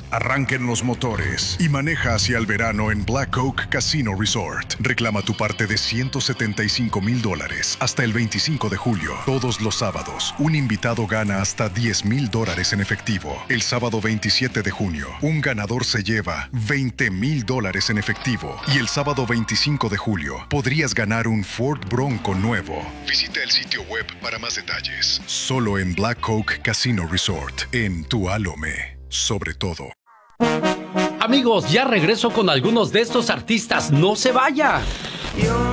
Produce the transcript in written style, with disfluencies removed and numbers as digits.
Arranquen los motores y maneja hacia el verano en Black Oak Casino Resort. Reclama tu parte de $175,000 hasta el 25 de julio. Todos los sábados, un invitado gana hasta $10,000 en efectivo. El sábado 27 de junio, un ganador se lleva $20,000 en efectivo. Y el sábado 25 de julio, podrías ganar un Ford Bronco nuevo. Visita el sitio web para más detalles. Solo en Black Oak Casino Resort, en Tualome, sobre todo. Amigos, ya regreso con algunos de estos artistas. ¡No se vaya!